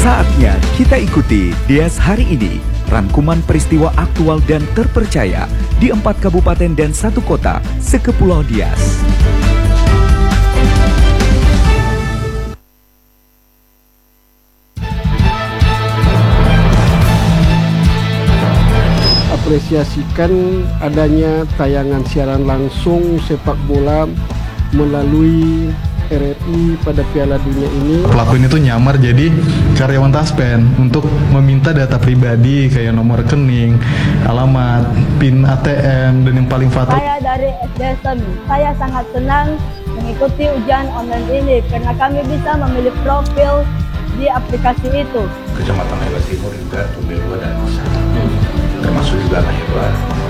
Saatnya kita ikuti Dias Hari Ini, rangkuman peristiwa aktual dan terpercaya di 4 kabupaten dan 1 kota sekepulau Dias. Apresiasikan adanya tayangan siaran langsung sepak bola melalui RRI pada Piala Dunia ini. Pelaku ini tuh nyamar jadi karyawan Taspen untuk meminta data pribadi kayak nomor rekening, alamat, PIN ATM, dan yang paling fatal. Saya dari SDSM, saya sangat senang mengikuti ujian online ini karena kami bisa memilih profil di aplikasi itu. Kecamatan Ela Timur juga Tumbil 2 dan 1, termasuk juga Lahir Baru.